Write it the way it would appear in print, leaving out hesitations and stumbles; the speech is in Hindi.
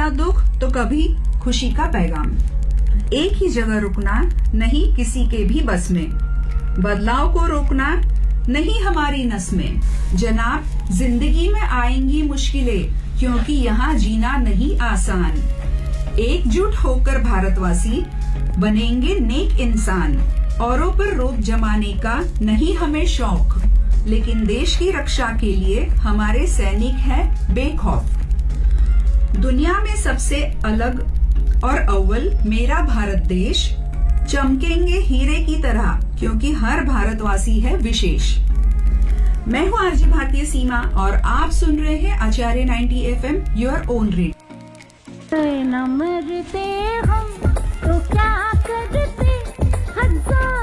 मिला दुख तो कभी खुशी का पैगाम। एक ही जगह रुकना नहीं किसी के भी बस में, बदलाव को रोकना नहीं हमारी नस में। जनाब, जिंदगी में आएंगी मुश्किलें, क्योंकि यहाँ जीना नहीं आसान। एकजुट होकर भारतवासी बनेंगे नेक इंसान। औरों पर रोब जमाने का नहीं हमें शौक, लेकिन देश की रक्षा के लिए हमारे सैनिक हैं बेखौफ। दुनिया में सबसे अलग और अव्वल मेरा भारत देश, चमकेंगे हीरे की तरह, क्योंकि हर भारतवासी है विशेष। मैं हूँ आरजे भारतीय सीमा और आप सुन रहे हैं आचार्य 90 FM योर ओन रेडियो। न मरते हम तो क्या करते, हजार